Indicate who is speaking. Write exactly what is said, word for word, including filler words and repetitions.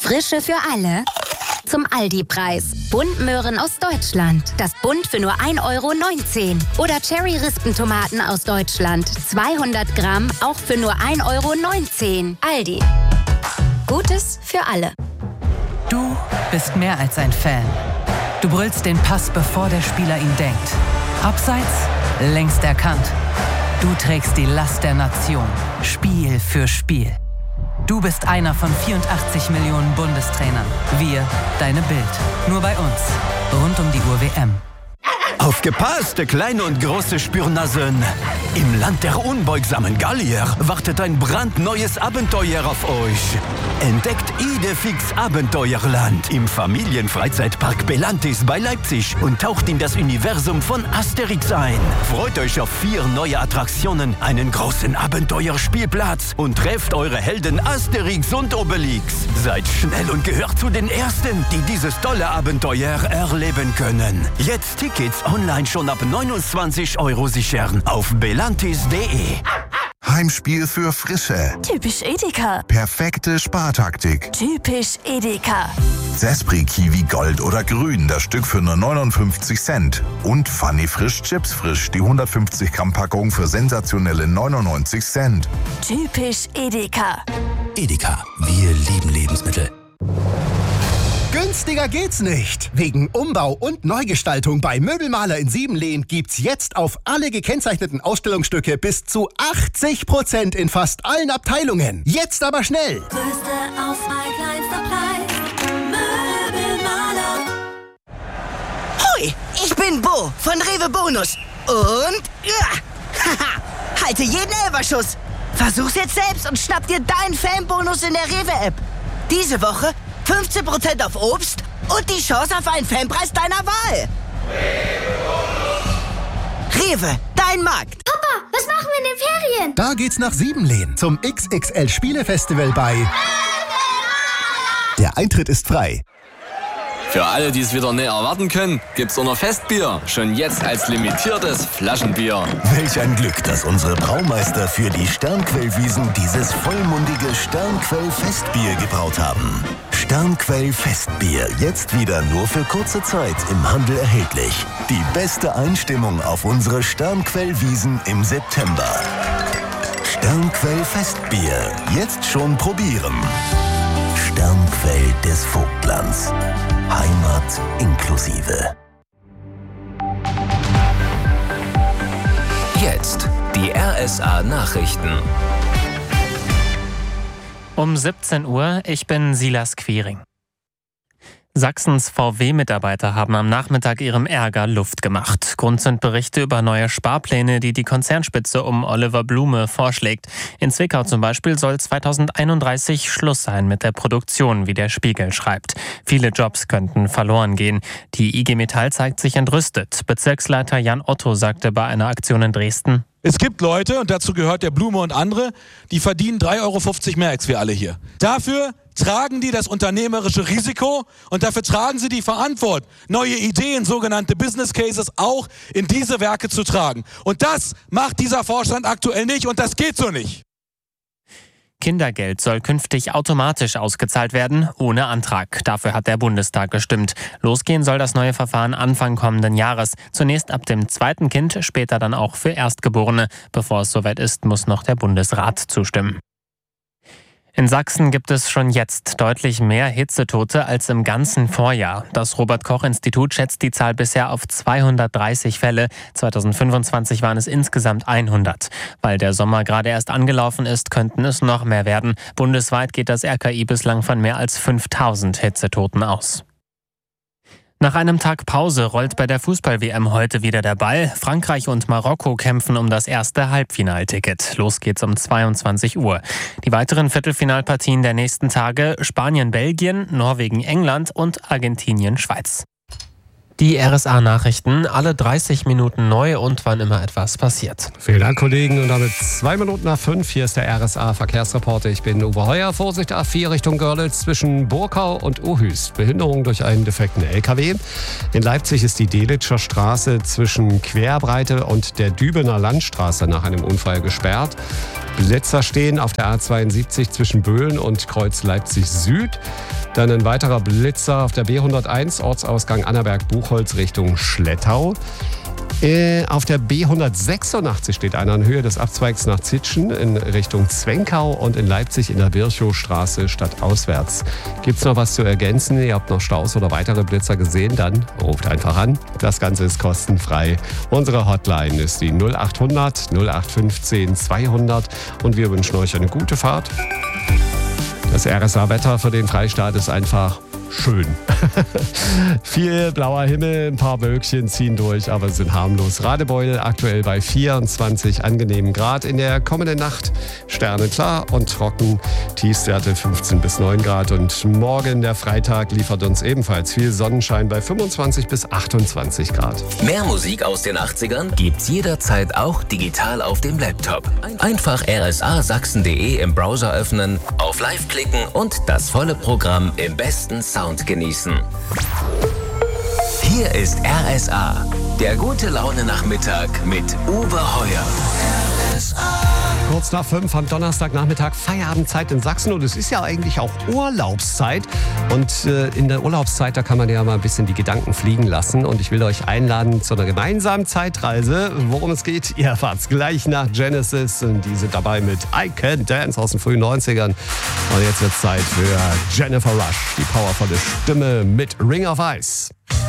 Speaker 1: Frische für alle. Zum Aldi-Preis. Buntmöhren aus Deutschland. Das Bund für nur ein Euro neunzehn. Oder Cherry-Rispentomaten aus Deutschland. zweihundert Gramm, auch für nur ein Euro neunzehn. Aldi. Gutes für alle.
Speaker 2: Du bist mehr als ein Fan. Du brüllst den Pass, bevor der Spieler ihn denkt. Abseits, längst erkannt. Du trägst die Last der Nation. Spiel für Spiel. Du bist einer von vierundachtzig Millionen Bundestrainern. Wir, deine Bild. Nur bei uns. Rund um die Uhr W M.
Speaker 3: Aufgepasst, kleine und große Spürnasen. Im Land der unbeugsamen Gallier wartet ein brandneues Abenteuer auf euch. Entdeckt Idefix Abenteuerland im Familienfreizeitpark Belantis bei Leipzig und taucht in das Universum von Asterix ein. Freut euch auf vier neue Attraktionen, einen großen Abenteuerspielplatz und trefft eure Helden Asterix und Obelix. Seid schnell und gehört zu den Ersten, die dieses tolle Abenteuer erleben können. Jetzt Tickets online schon ab neunundzwanzig Euro sichern auf belantis punkt de.
Speaker 4: Heimspiel für Frische.
Speaker 5: Typisch Edeka.
Speaker 4: Perfekte Spartaktik.
Speaker 5: Typisch Edeka.
Speaker 4: Zespri Kiwi Gold oder Grün, das Stück für nur neunundfünfzig Cent. Und Funny Frisch Chips Frisch, die hundertfünfzig Gramm Packung für sensationelle neunundneunzig Cent.
Speaker 5: Typisch Edeka.
Speaker 6: Edeka, wir lieben Lebensmittel.
Speaker 7: Günstiger geht's nicht. Wegen Umbau und Neugestaltung bei Möbelmaler in Siebenlehn gibt's jetzt auf alle gekennzeichneten Ausstellungsstücke bis zu achtzig Prozent in fast allen Abteilungen. Jetzt aber schnell.
Speaker 8: Größte Auswahl, kleinster Preis. Möbelmaler.
Speaker 9: Hoi, ich bin Bo von Rewe Bonus. Und ja, haha, halte jeden Elferschuss. Versuch's jetzt selbst und schnapp dir deinen Fanbonus in der Rewe-App. Diese Woche fünfzehn Prozent auf Obst und die Chance auf einen Fanpreis deiner Wahl. Rewe, dein Markt.
Speaker 8: Papa, was machen wir in den Ferien?
Speaker 7: Da geht's nach Siebenlehn zum X X L Spielefestival bei... Der Eintritt ist frei.
Speaker 10: Für alle, die es wieder näher erwarten können, gibt's auch noch Festbier. Schon jetzt als limitiertes Flaschenbier.
Speaker 3: Welch ein Glück, dass unsere Braumeister für die Sternquellwiesen dieses vollmundige Sternquell-Festbier gebraut haben. Sternquell-Festbier, jetzt wieder nur für kurze Zeit im Handel erhältlich. Die beste Einstimmung auf unsere Sternquellwiesen im September. Sternquell-Festbier, jetzt schon probieren. Sternquell des Vogtlands. Heimat inklusive.
Speaker 6: Jetzt die R S A-Nachrichten.
Speaker 11: Um siebzehn Uhr, ich bin Silas Quiring. Sachsens V W-Mitarbeiter haben am Nachmittag ihrem Ärger Luft gemacht. Grund sind Berichte über neue Sparpläne, die die Konzernspitze um Oliver Blume vorschlägt. In Zwickau zum Beispiel soll zweitausendeinunddreißig Schluss sein mit der Produktion, wie der Spiegel schreibt. Viele Jobs könnten verloren gehen. Die I G Metall zeigt sich entrüstet. Bezirksleiter Jan Otto sagte bei einer Aktion in Dresden:
Speaker 12: Es gibt Leute, und dazu gehört der Blume und andere, die verdienen drei Euro fünfzig mehr als wir alle hier. Dafür tragen die das unternehmerische Risiko und dafür tragen sie die Verantwortung, neue Ideen, sogenannte Business Cases, auch in diese Werke zu tragen. Und das macht dieser Vorstand aktuell nicht und das geht so nicht.
Speaker 11: Kindergeld soll künftig automatisch ausgezahlt werden, ohne Antrag. Dafür hat der Bundestag gestimmt. Losgehen soll das neue Verfahren Anfang kommenden Jahres. Zunächst ab dem zweiten Kind, später dann auch für Erstgeborene. Bevor es soweit ist, muss noch der Bundesrat zustimmen. In Sachsen gibt es schon jetzt deutlich mehr Hitzetote als im ganzen Vorjahr. Das Robert-Koch-Institut schätzt die Zahl bisher auf zweihundertdreißig Fälle. zweitausendfünfundzwanzig waren es insgesamt hundert. Weil der Sommer gerade erst angelaufen ist, könnten es noch mehr werden. Bundesweit geht das R K I bislang von mehr als fünftausend Hitzetoten aus. Nach einem Tag Pause rollt bei der Fußball-W M heute wieder der Ball. Frankreich und Marokko kämpfen um das erste Halbfinalticket. Los geht's um zweiundzwanzig Uhr. Die weiteren Viertelfinalpartien der nächsten Tage: Spanien, Belgien, Norwegen, England und Argentinien, Schweiz. Die R S A-Nachrichten, alle dreißig Minuten neu und wann immer etwas passiert.
Speaker 13: Vielen Dank, Kollegen. Und damit zwei Minuten nach fünf. Hier ist der R S A-Verkehrsreporter. Ich bin Uwe Heuer. Vorsicht, A vier Richtung Görlitz zwischen Burkau und Ohüst. Behinderung durch einen defekten L K W. In Leipzig ist die Delitscher Straße zwischen Querbreite und der Dübener Landstraße nach einem Unfall gesperrt. Blitzer stehen auf der A zweiundsiebzig zwischen Böhlen und Kreuz Leipzig Süd. Dann ein weiterer Blitzer auf der B hunderteins, Ortsausgang Annaberg-Buchholz Richtung Schlettau. Äh, auf der B hundertsechsundachtzig steht einer in Höhe des Abzweigs nach Zitschen in Richtung Zwenkau und in Leipzig in der Virchowstraße stadtauswärts. Gibt's noch was zu ergänzen? Ihr habt noch Staus oder weitere Blitzer gesehen? Dann ruft einfach an. Das Ganze ist kostenfrei. Unsere Hotline ist die null acht hundert null acht fünfzehn zweihundert und wir wünschen euch eine gute Fahrt. Das R S A-Wetter für den Freistaat ist einfach schön. Viel blauer Himmel, ein paar Wölkchen ziehen durch, aber sind harmlos. Radebeul aktuell bei vierundzwanzig angenehmen Grad. In der kommenden Nacht Sterne klar und trocken. Tiefstwerte fünfzehn bis neun Grad. Und morgen, der Freitag, liefert uns ebenfalls viel Sonnenschein bei fünfundzwanzig bis achtundzwanzig Grad.
Speaker 6: Mehr Musik aus den achtzigern gibt's jederzeit auch digital auf dem Laptop. Einfach r s a sachsen punkt d e im Browser öffnen, auf Live klicken und das volle Programm im besten Sound genießen. Hier ist R S A, der gute Laune Nachmittag mit Uwe Heuer.
Speaker 13: Kurz nach fünf am Donnerstagnachmittag Feierabendzeit in Sachsen und es ist ja eigentlich auch Urlaubszeit und äh, in der Urlaubszeit, da kann man ja mal ein bisschen die Gedanken fliegen lassen und ich will euch einladen zu einer gemeinsamen Zeitreise. Worum es geht, ihr erfahrt's gleich nach Genesis und die sind dabei mit I Can Dance aus den frühen neunzigern und jetzt wird's Zeit für Jennifer Rush, die powervolle Stimme mit Ring of Ice.